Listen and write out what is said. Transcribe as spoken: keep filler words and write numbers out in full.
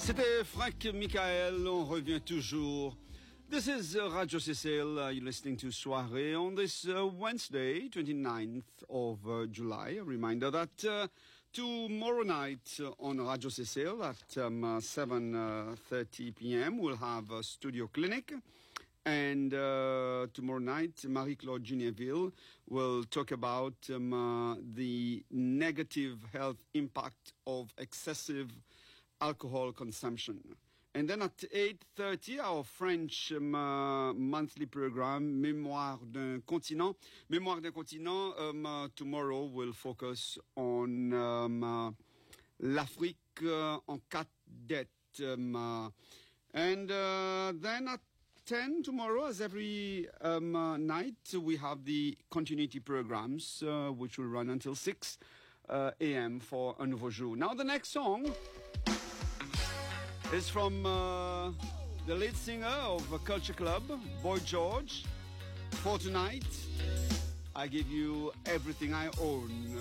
C'était Frank Michael, on revient toujours. This is uh, Radio C C L, uh, you're listening to Soirée on this uh, Wednesday, twenty-ninth of uh, July. A reminder that uh, tomorrow night uh, on Radio C C L at um, uh, seven thirty p.m. we'll have a studio clinic. And uh, tomorrow night, Marie-Claude Junieville will talk about um, uh, the negative health impact of excessive alcohol consumption. And then at eight thirty, our French um, uh, monthly program, Mémoire d'un continent. Mémoire d'un continent, um, uh, tomorrow will focus on um, uh, l'Afrique uh, en cas de dette. Um, uh, and uh, then at ten tomorrow, as every um, uh, night, we have the continuity programs, uh, which will run until six uh, a.m. for Un Nouveau Jour. Now, the next song is from uh, the lead singer of Culture Club, Boy George. For tonight, I give you everything I own.